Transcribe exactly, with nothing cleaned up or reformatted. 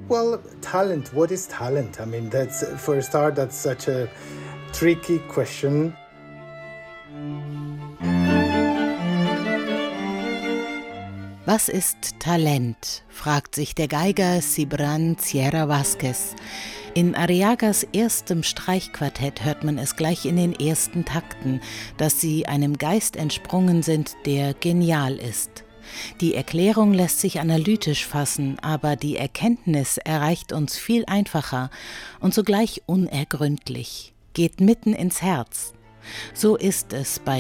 Well, talent. What is talent? I mean, that's for a start, that's such a tricky question. Was ist Talent? Fragt sich der Geiger Cibran Sierra Vázquez. In Arriagas erstem Streichquartett hört man es gleich in den ersten Takten, dass sie einem Geist entsprungen sind, der genial ist. Die Erklärung lässt sich analytisch fassen, aber die Erkenntnis erreicht uns viel einfacher und zugleich unergründlich, geht mitten ins Herz. So ist es bei